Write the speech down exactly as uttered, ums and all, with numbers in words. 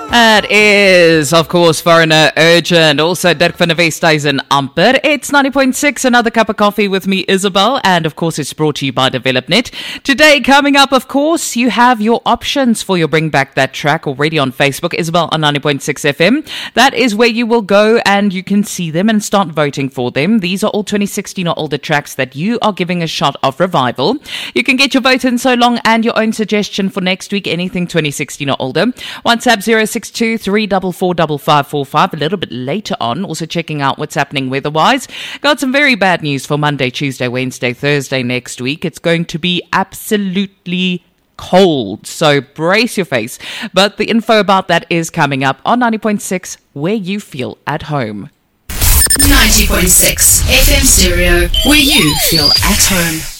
That is, of course, Foreigner Urgent. Also, Dirk van der Westhuizen Amper. It's ninety point six, another cup of coffee with me, Isabel. And, of course, it's brought to you by DevelopNet. Today, coming up, of course, you have your options for your Bring Back That track already on Facebook, Isabel on ninety point six F M. That is where you will go and you can see them and start voting for them. These are all twenty sixteen or older tracks that you are giving a shot of revival. You can get your vote in so long and your own suggestion for next week, anything twenty sixteen or older. WhatsApp zero six two three four four five five four five. A little bit later on, also checking out what's happening weather-wise. Got some very bad news for Monday, Tuesday, Wednesday, Thursday next week. It's going to be absolutely cold, so brace your face. But the info about that is coming up on ninety point six, where you feel at home. ninety point six F M Stereo, where you feel at home.